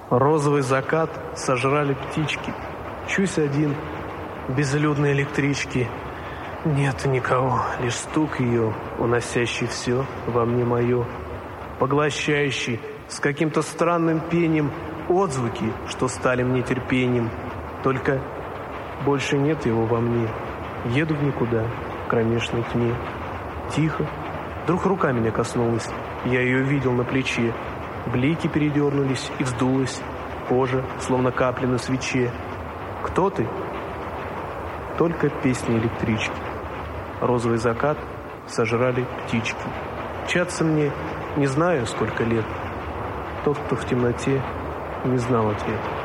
Розовый закат сожрали птички. Чусь один в безлюдной электричке. Нет никого, лишь стук ее, уносящий все во мне мое, поглощающий с каким-то странным пением отзвуки, что стали мне терпением. Только больше нет его во мне. Еду в никуда, в кромешной тьме. Тихо. Вдруг рука меня коснулась. Я ее видел на плече. Блики передернулись и вздулась. Кожа, словно капли на свече. Кто ты? Только песни электрички. Розовый закат сожрали птички. Мчаться мне не знаю, сколько лет. Тот, кто в темноте, не знал ответа.